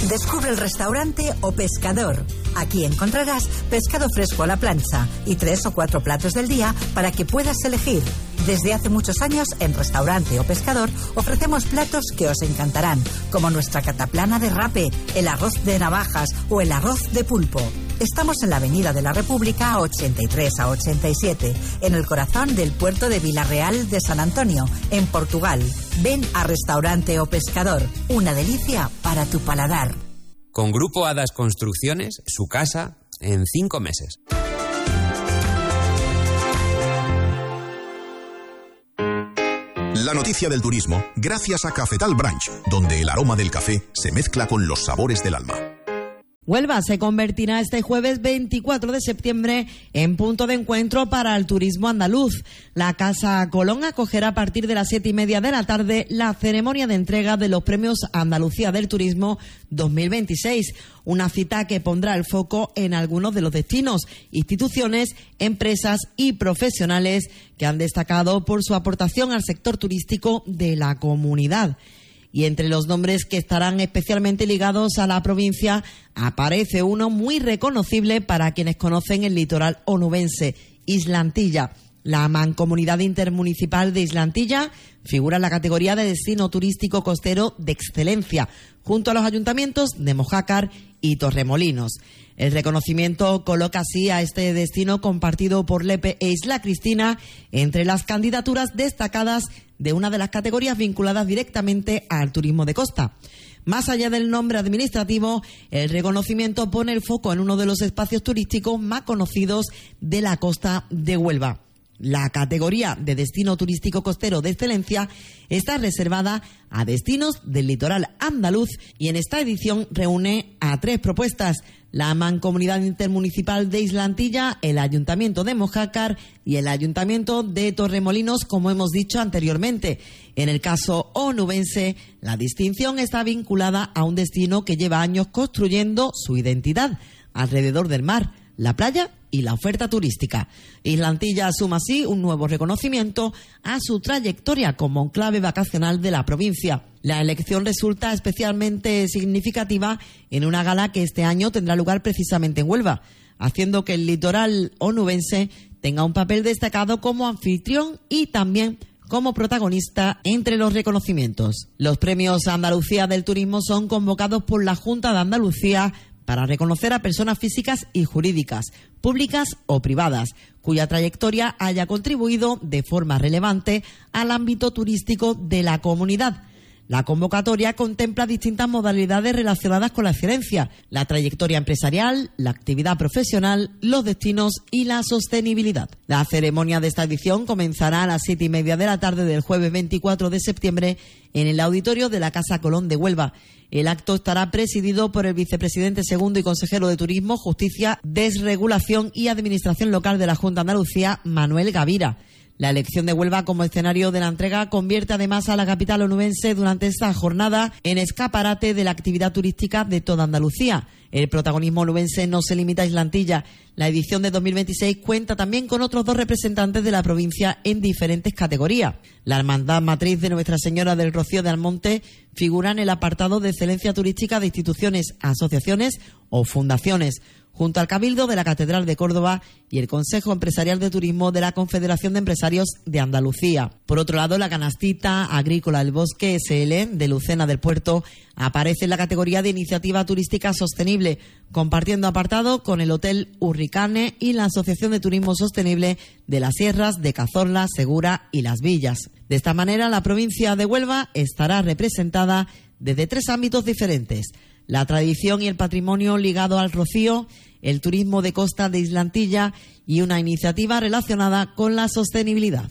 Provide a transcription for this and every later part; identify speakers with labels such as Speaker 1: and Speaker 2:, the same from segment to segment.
Speaker 1: Descubre el restaurante O Pescador. Aquí encontrarás pescado fresco a la plancha y 3 o 4 platos del día para que puedas elegir. Desde hace muchos años en Restaurante O Pescador ofrecemos platos que os encantarán, como nuestra cataplana de rape, el arroz de navajas o el arroz de pulpo. Estamos en la Avenida de la República 83 a 87, en el corazón del puerto de Vilarreal de San Antonio, en Portugal. Ven a Restaurante O Pescador, una delicia para tu paladar.
Speaker 2: Con Grupo Hadas Construcciones, su casa en 5 meses.
Speaker 3: La noticia del turismo, gracias a Cafetal Branch, donde el aroma del café se mezcla con los sabores del alma.
Speaker 4: Huelva se convertirá este jueves 24 de septiembre en punto de encuentro para el turismo andaluz. La Casa Colón acogerá a partir de las 7:30 de la tarde la ceremonia de entrega de los premios Andalucía del Turismo 2026, una cita que pondrá el foco en algunos de los destinos, instituciones, empresas y profesionales que han destacado por su aportación al sector turístico de la comunidad. Y entre los nombres que estarán especialmente ligados a la provincia aparece uno muy reconocible para quienes conocen el litoral onubense, Islantilla. La Mancomunidad Intermunicipal de Islantilla figura en la categoría de destino turístico costero de excelencia, junto a los ayuntamientos de Mojácar y Torremolinos. El reconocimiento coloca así a este destino compartido por Lepe e Isla Cristina entre las candidaturas destacadas de una de las categorías vinculadas directamente al turismo de costa. Más allá del nombre administrativo, el reconocimiento pone el foco en uno de los espacios turísticos más conocidos de la costa de Huelva. La categoría de destino turístico costero de excelencia está reservada a destinos del litoral andaluz y en esta edición reúne a 3 propuestas: la Mancomunidad Intermunicipal de Islantilla, el Ayuntamiento de Mojácar y el Ayuntamiento de Torremolinos, como hemos dicho anteriormente. En el caso onubense, la distinción está vinculada a un destino que lleva años construyendo su identidad alrededor del mar, la playa y la oferta turística. Islantilla suma así un nuevo reconocimiento a su trayectoria como enclave vacacional de la provincia. La elección resulta especialmente significativa en una gala que este año tendrá lugar precisamente en Huelva, haciendo que el litoral onubense tenga un papel destacado como anfitrión y también como protagonista entre los reconocimientos. Los premios Andalucía del Turismo son convocados por la Junta de Andalucía para reconocer a personas físicas y jurídicas, públicas o privadas, cuya trayectoria haya contribuido de forma relevante al ámbito turístico de la comunidad. La convocatoria contempla distintas modalidades relacionadas con la excelencia, la trayectoria empresarial, la actividad profesional, los destinos y la sostenibilidad. La ceremonia de esta edición comenzará a las 7:30 de la tarde del jueves 24 de septiembre en el auditorio de la Casa Colón de Huelva. El acto estará presidido por el vicepresidente segundo y consejero de Turismo, Justicia, Desregulación y Administración Local de la Junta de Andalucía, Manuel Gavira. La elección de Huelva como escenario de la entrega convierte además a la capital onubense durante esta jornada en escaparate de la actividad turística de toda Andalucía. El protagonismo onubense no se limita a Islantilla. La edición de 2026 cuenta también con otros 2 representantes de la provincia en diferentes categorías. La Hermandad Matriz de Nuestra Señora del Rocío de Almonte figura en el apartado de excelencia turística de instituciones, asociaciones o fundaciones, junto al Cabildo de la Catedral de Córdoba y el Consejo Empresarial de Turismo de la Confederación de Empresarios de Andalucía. Por otro lado, la Canastita Agrícola del Bosque SL de Lucena del Puerto aparece en la categoría de Iniciativa Turística Sostenible, compartiendo apartado con el Hotel Urricane y la Asociación de Turismo Sostenible de las Sierras de Cazorla, Segura y Las Villas. De esta manera, la provincia de Huelva estará representada desde 3 ámbitos diferentes: la tradición y el patrimonio ligado al rocío, el turismo de costa de Islantilla y una iniciativa relacionada con la sostenibilidad.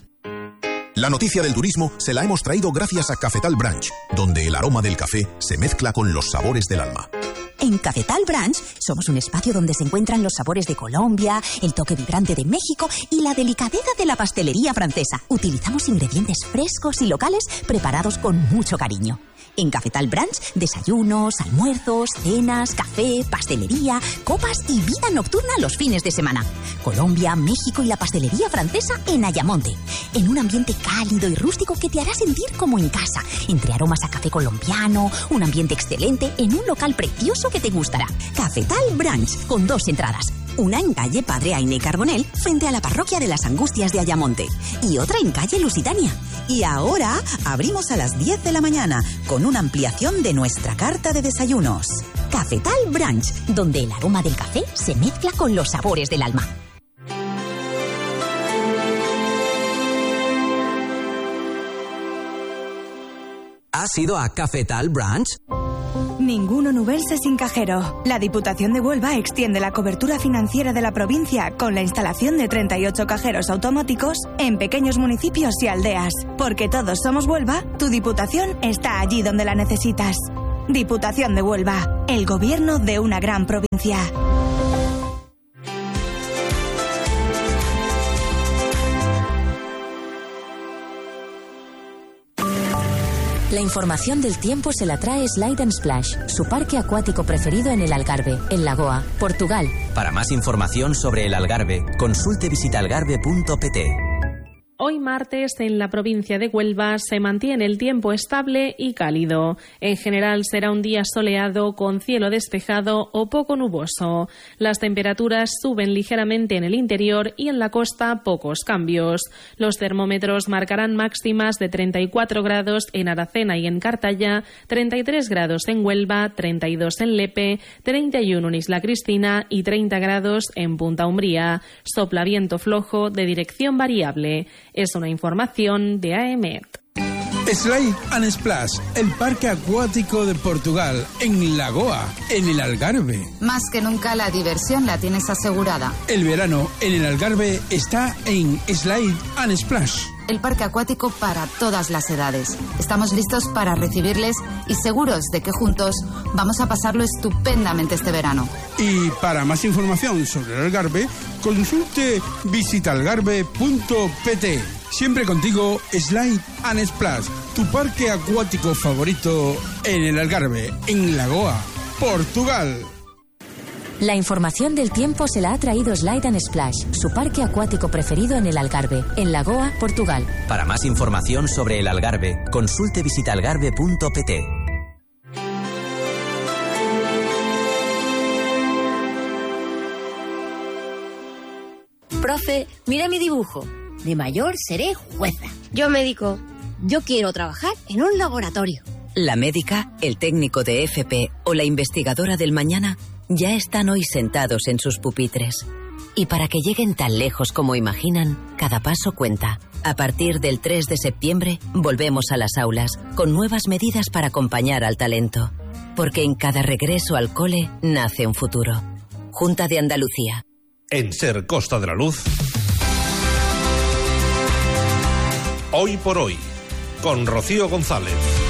Speaker 3: La noticia del turismo se la hemos traído gracias a Cafetal Branch, donde el aroma del café se mezcla con los sabores del alma.
Speaker 5: En Cafetal Branch somos un espacio donde se encuentran los sabores de Colombia, el toque vibrante de México y la delicadeza de la pastelería francesa. Utilizamos ingredientes frescos y locales preparados con mucho cariño. En Cafetal Branch, desayunos, almuerzos, cenas, café, pastelería, copas y vida nocturna los fines de semana. Colombia, México y la pastelería francesa en Ayamonte. En un ambiente cálido y rústico que te hará sentir como en casa. Entre aromas a café colombiano, un ambiente excelente en un local precioso que te gustará. Cafetal Branch, con 2 entradas. Una en calle Padre Aine Carbonell, frente a la parroquia de las Angustias de Ayamonte. Y otra en calle Lusitania. Y ahora abrimos a las 10 de la mañana, con una ampliación de nuestra carta de desayunos. Cafetal Branch, donde el aroma del café se mezcla con los sabores del alma.
Speaker 6: ¿Has ido a Cafetal Branch?
Speaker 7: Ningún onubense sin cajero. La Diputación de Huelva extiende la cobertura financiera de la provincia con la instalación de 38 cajeros automáticos en pequeños municipios y aldeas. Porque todos somos Huelva, tu Diputación está allí donde la necesitas. Diputación de Huelva, el gobierno de una gran provincia.
Speaker 8: La información del tiempo se la trae Slide & Splash, su parque acuático preferido en el Algarve, en Lagoa, Portugal.
Speaker 6: Para más información sobre el Algarve, consulte visitaalgarve.pt.
Speaker 9: Hoy martes en la provincia de Huelva se mantiene el tiempo estable y cálido. En general será un día soleado con cielo despejado o poco nuboso. Las temperaturas suben ligeramente en el interior y en la costa pocos cambios. Los termómetros marcarán máximas de 34 grados en Aracena y en Cartaya, 33 grados en Huelva, 32 en Lepe, 31 en Isla Cristina y 30 grados en Punta Umbría. Sopla viento flojo de dirección variable. Es una información de AEMET.
Speaker 10: Slide & Splash, el parque acuático de Portugal, en Lagoa, en el Algarve.
Speaker 11: Más que nunca la diversión la tienes asegurada.
Speaker 10: El verano en el Algarve está en Slide & Splash.
Speaker 11: El parque acuático para todas las edades. Estamos listos para recibirles y seguros de que juntos vamos a pasarlo estupendamente este verano.
Speaker 10: Y para más información sobre el Algarve, consulte visitaalgarve.pt. Siempre contigo, Slide & Splash, tu parque acuático favorito en el Algarve, en Lagoa, Portugal.
Speaker 8: La información del tiempo se la ha traído Slide & Splash, su parque acuático preferido en el Algarve, en Lagoa, Portugal.
Speaker 6: Para más información sobre el Algarve, consulte visitaalgarve.pt.
Speaker 12: Profe, mira mi dibujo. De mayor seré jueza. Yo médico. Yo quiero trabajar en un laboratorio.
Speaker 13: La médica, el técnico de FP o la investigadora del mañana ya están hoy sentados en sus pupitres. Y para que lleguen tan lejos como imaginan, cada paso cuenta. A partir del 3 de septiembre, volvemos a las aulas con nuevas medidas para acompañar al talento. Porque en cada regreso al cole nace un futuro. Junta de Andalucía.
Speaker 14: En Ser Costa de la Luz. Hoy por hoy, con Rocío González.